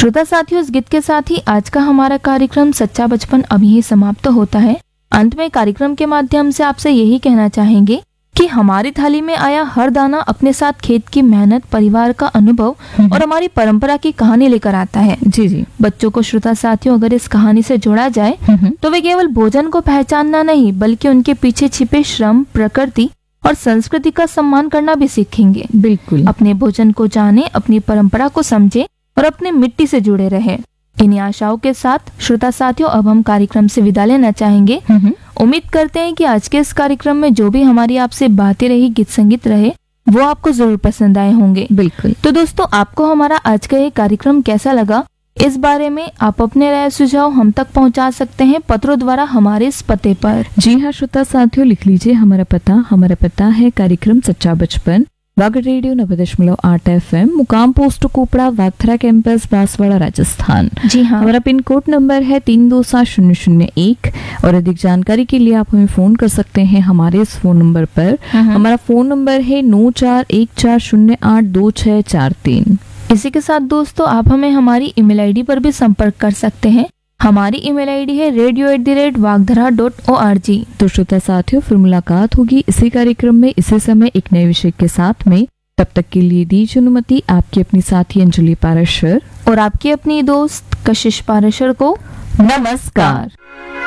श्रोता साथियों, इस गीत के साथ ही आज का हमारा कार्यक्रम सच्चा बचपन अभी ही समाप्त होता है। अंत में कार्यक्रम के माध्यम से आपसे यही कहना चाहेंगे कि हमारी थाली में आया हर दाना अपने साथ खेत की मेहनत, परिवार का अनुभव और हमारी परंपरा की कहानी लेकर आता है। जी जी। बच्चों को श्रोता साथियों अगर इस कहानी से जोड़ा जाए तो वे केवल भोजन को पहचानना नहीं बल्कि उनके पीछे छिपे श्रम, प्रकृति और संस्कृति का सम्मान करना भी सीखेंगे। बिल्कुल। अपने भोजन को जाने, अपनी परंपरा को समझे और अपने मिट्टी से जुड़े रहे। इन्हीं आशाओं के साथ श्रोता साथियों अब हम कार्यक्रम से विदा लेना चाहेंगे। उम्मीद करते हैं कि आज के इस कार्यक्रम में जो भी हमारी आपसे बातें रही, गीत संगीत रहे, वो आपको जरूर पसंद आए होंगे। बिल्कुल। तो दोस्तों, आपको हमारा आज का ये कार्यक्रम कैसा लगा, इस बारे में आप अपने राय सुझाव हम तक पहुंचा सकते हैं पत्रों द्वारा हमारे इस पते पर। जी हाँ श्रोता साथियों, लिख लीजिए हमारा पता है कार्यक्रम सच्चा बचपन, वागड़ रेडियो 90.8 FM, मुकाम पोस्ट कोपड़ा, वागथरा कैंपस, बांसवाड़ा, राजस्थान। जी हाँ। हमारा पिन कोड नंबर है 327001 और अधिक जानकारी के लिए आप हमें फोन कर सकते हैं हमारे इस फोन नंबर पर। हमारा फोन नंबर है 9414082643। इसी के साथ दोस्तों, आप हमें हमारी ईमेल आईडी पर भी संपर्क कर सकते हैं। हमारी ईमेल आईडी है radio@vagdhara.org। तो श्रोता साथियों, फिर मुलाकात होगी इसी कार्यक्रम में इसी समय एक नए विषय के साथ में। तब तक के लिए दीजिए अनुमति आपकी अपनी साथी अंजलि पाराशर और आपकी अपनी दोस्त कशिश पाराशर को। नमस्कार।